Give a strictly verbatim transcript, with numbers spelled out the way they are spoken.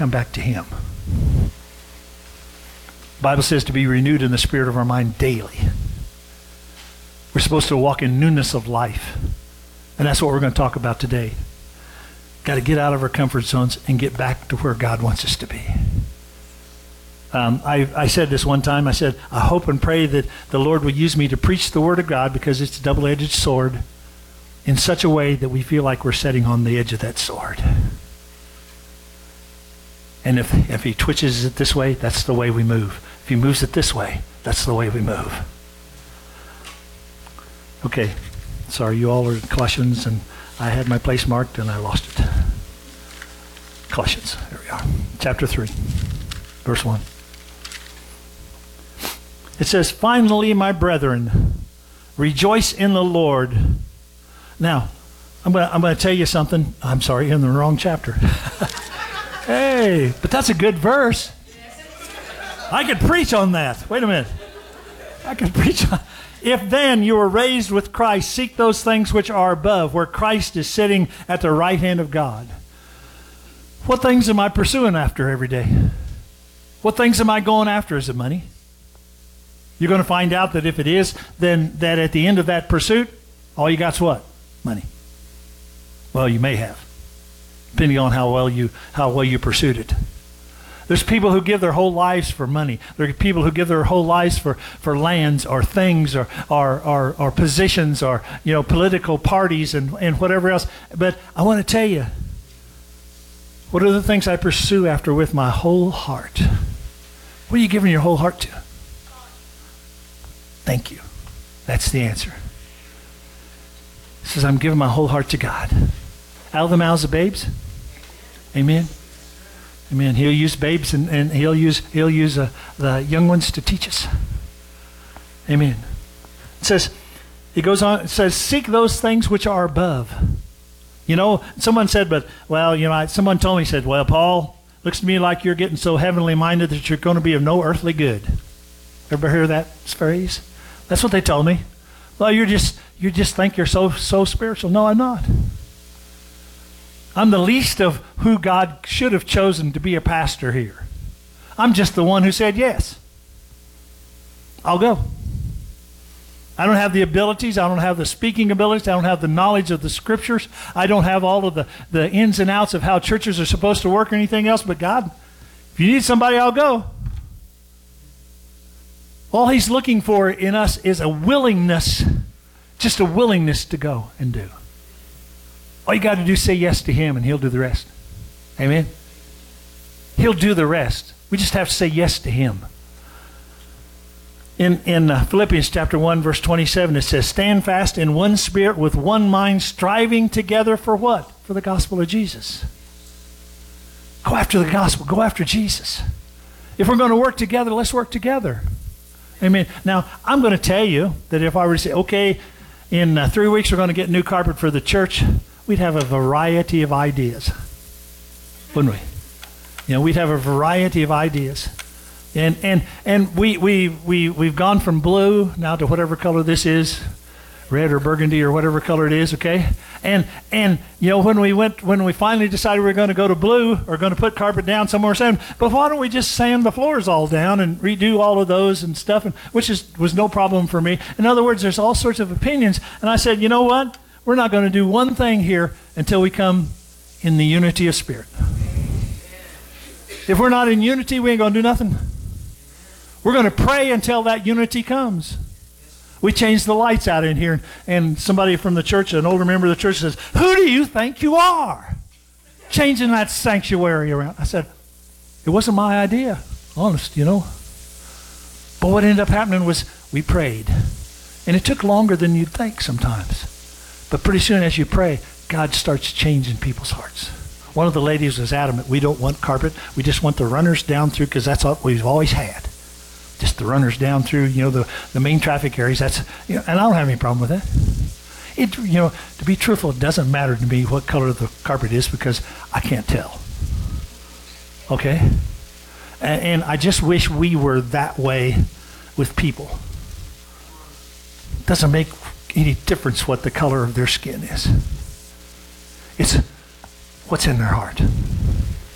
come back to him. The Bible says to be renewed in the spirit of our mind daily. We're supposed to walk in newness of life. And that's what we're going to talk about today. Got to get out of our comfort zones and get back to where God wants us to be. Um, I, I said this one time. I said, I hope and pray that the Lord will use me to preach the Word of God, because it's a double-edged sword, in such a way that we feel like we're sitting on the edge of that sword. And if, if he twitches it this way, that's the way we move. If he moves it this way, that's the way we move. Okay. Sorry, you all are in Colossians, and I had my place marked and I lost it. Colossians, there we are. Chapter three, verse one. It says, finally, my brethren, rejoice in the Lord. Now, I'm going to I'm going to tell you something. I'm sorry, in the wrong chapter. Hey, but that's a good verse. I could preach on that. Wait a minute. I could preach on. If then you were raised with Christ, seek those things which are above, where Christ is sitting at the right hand of God. What things am I pursuing after every day? What things am I going after? Is it money? You're going to find out that if it is, then that at the end of that pursuit, all you got's what? Money. Well, you may have, depending on how well you how well you pursued it. There's people who give their whole lives for money. There are people who give their whole lives for, for lands or things or, or, or, or positions or, you know, political parties and, and whatever else. But I want to tell you, what are the things I pursue after with my whole heart? What are you giving your whole heart to? Thank you. That's the answer. It says, I'm giving my whole heart to God. Out of the mouths of babes. Amen. Amen. He'll use babes and, and he'll use he'll use uh, the young ones to teach us. Amen. It says, he goes on, it says, seek those things which are above. You know, someone said, but, well, you know, I, someone told me, said, well, Paul, looks to me like you're getting so heavenly minded that you're going to be of no earthly good. Ever hear that phrase? That's what they told me. Well, you're just, you just think you're so, so spiritual. No, I'm not. I'm the least of who God should have chosen to be a pastor here. I'm just the one who said yes. I'll go. I don't have the abilities. I don't have the speaking abilities. I don't have the knowledge of the scriptures. I don't have all of the, the ins and outs of how churches are supposed to work or anything else. But God, if you need somebody, I'll go. All he's looking for in us is a willingness, just a willingness to go and do. All you got to do is say yes to him, and he'll do the rest. Amen? He'll do the rest. We just have to say yes to him. In, in uh, Philippians chapter one, verse twenty-seven, it says, stand fast in one spirit with one mind, striving together for what? For the gospel of Jesus. Go after the gospel. Go after Jesus. If we're going to work together, let's work together. Amen. Now, I'm going to tell you that if I were to say, okay, in uh, three weeks we're going to get new carpet for the church, we'd have a variety of ideas, wouldn't we? You know, we'd have a variety of ideas. And and and we we we we've gone from blue now to whatever color this is, red or burgundy or whatever color it is, okay? And and you know, when we went when we finally decided we were going to go to blue or going to put carpet down somewhere, saying, but why don't we just sand the floors all down and redo all of those and stuff, and which is was no problem for me. In other words, there's all sorts of opinions, and I said, you know what? We're not going to do one thing here until we come in the unity of spirit. If we're not in unity, we ain't going to do nothing. We're going to pray until that unity comes. We changed the lights out in here, and somebody from the church, an older member of the church, says, who do you think you are? Changing that sanctuary around. I said, it wasn't my idea, honest, you know. But what ended up happening was we prayed. And it took longer than you'd think sometimes. But pretty soon as you pray, God starts changing people's hearts. One of the ladies was adamant, we don't want carpet. We just want the runners down through, because that's what we've always had. Just the runners down through, you know, the, the main traffic areas. That's, you know, and I don't have any problem with that. It, you know, to be truthful, it doesn't matter to me what color the carpet is, because I can't tell. Okay? And, and I just wish we were that way with people. It doesn't make any difference what the color of their skin is. It's what's in their heart.